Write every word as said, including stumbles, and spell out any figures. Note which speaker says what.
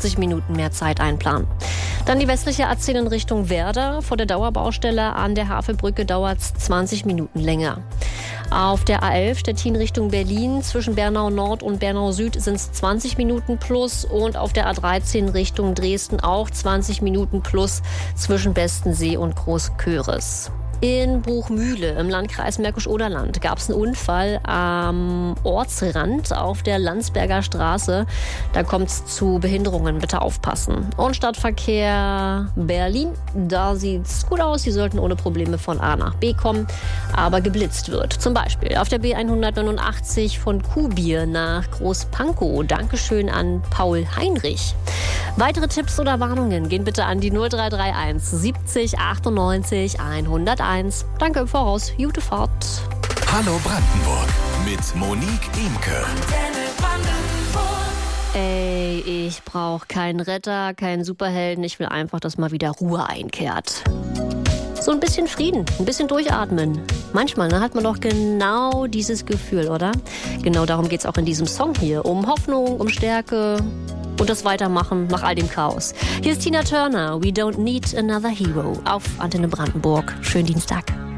Speaker 1: vierzig Minuten mehr Zeit einplanen. Dann die westliche A zehn in Richtung Werder. Vor der Dauerbaustelle an der Havelbrücke dauert es zwanzig Minuten länger. Auf der A elf Stettin Richtung Berlin zwischen Bernau Nord und Bernau Süd sind es zwanzig Minuten plus und auf der A dreizehn Richtung Dresden auch zwanzig Minuten plus zwischen Bestensee und Großköris. In Bruchmühle im Landkreis Märkisch-Oderland gab es einen Unfall am Ortsrand auf der Landsberger Straße. Da kommt es zu Behinderungen, bitte aufpassen. Und Stadtverkehr Berlin, da sieht es gut aus. Sie sollten ohne Probleme von A nach B kommen, aber geblitzt wird. Zum Beispiel auf der B hundertneunundachtzig von Kuhbier nach Großpankow. Dankeschön an Paul Heinrich. Weitere Tipps oder Warnungen gehen bitte an die null drei drei eins siebzig achtundneunzig hunderteins. Danke im Voraus. Gute Fahrt.
Speaker 2: Hallo Brandenburg mit Monique Imke.
Speaker 1: Ey, ich brauche keinen Retter, keinen Superhelden. Ich will einfach, dass mal wieder Ruhe einkehrt. So ein bisschen Frieden, ein bisschen durchatmen. Manchmal ne, hat man doch genau dieses Gefühl, oder? Genau darum geht's auch in diesem Song hier. Um Hoffnung, um Stärke und das Weitermachen nach all dem Chaos. Hier ist Tina Turner, We Don't Need Another Hero auf Antenne Brandenburg. Schönen Dienstag.